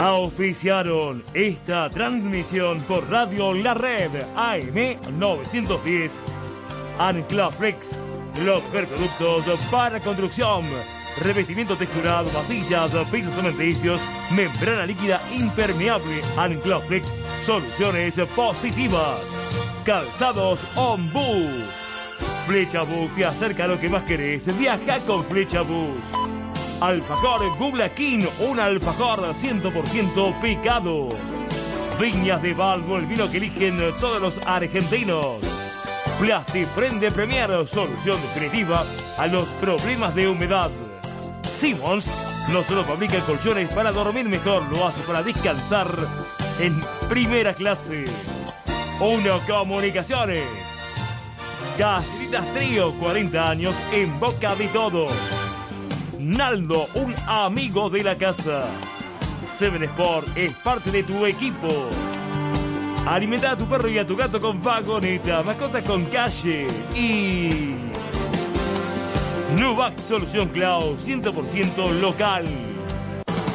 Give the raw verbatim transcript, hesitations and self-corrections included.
Auspiciaron esta transmisión por Radio La Red A M novecientos diez. Anclaflex, los productos para construcción, revestimiento texturado, vasillas, pisos cementicios, membrana líquida impermeable. Anclaflex, soluciones positivas. Calzados Ombú. Flecha Bus te acerca a lo que más querés. Viaja con Flecha Bus. Alfajor Gublaquín, un alfajor cien por ciento picado. Viñas de Balbo, el vino que eligen todos los argentinos. Plastiprende Premier, solución definitiva a los problemas de humedad. Simmons no solo fabrica colchones para dormir mejor, lo hace para descansar en primera clase. Uno Comunicaciones. Galletitas Trío, cuarenta años en boca de todos. Naldo, un amigo de la casa. Seven Sport es parte de tu equipo. Alimenta a tu perro y a tu gato con vagoneta, mascota con calle. Y Nuvac Solución Cloud, cien por ciento local.